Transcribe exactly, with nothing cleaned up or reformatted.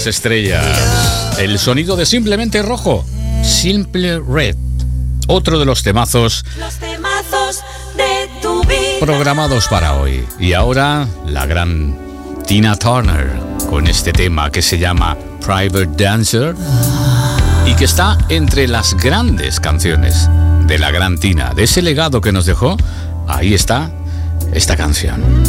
estrellas. El sonido de Simplemente Rojo, Simple Red. Otro de los temazos, los temazos de tu vida, programados para hoy. Y ahora la gran Tina Turner con este tema que se llama Private Dancer y que está entre las grandes canciones de la gran Tina, de ese legado que nos dejó. Ahí está esta canción.